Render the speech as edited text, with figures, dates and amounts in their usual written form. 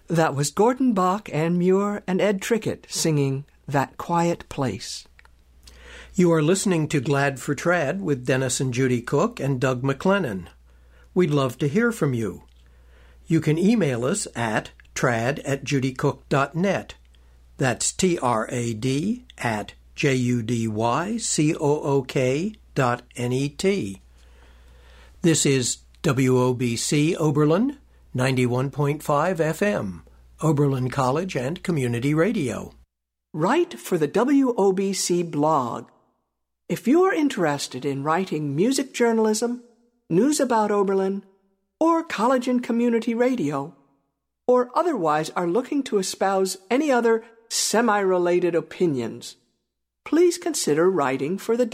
That was Gordon Bach, Ann Muir, and Ed Trickett singing That Quiet Place. You are listening to Glad for Trad with Dennis and Judy Cook and Doug McLennan. We'd love to hear from you. You can email us at trad@judycook.net. That's trad@judycook.net. This is WOBC Oberlin, 91.5 FM, Oberlin College and Community Radio. Write for the WOBC blog. If you're interested in writing music journalism, news about Oberlin, or college and community radio, or otherwise are looking to espouse any other semi-related opinions, please consider writing for the